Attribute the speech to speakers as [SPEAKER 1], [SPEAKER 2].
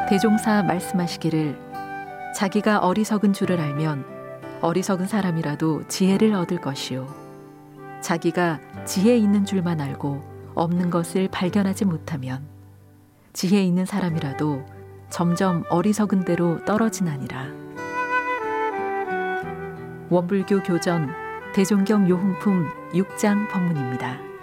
[SPEAKER 1] 대종사 말씀하시기를 자기가 어리석은 줄을 알면 어리석은 사람이라도 지혜를 얻을 것이요 자기가 지혜 있는 줄만 알고 없는 것을 발견하지 못하면 지혜 있는 사람이라도 점점 어리석은 대로 떨어지나니라. 원불교 교전 대종경 요흥품 6장 법문입니다.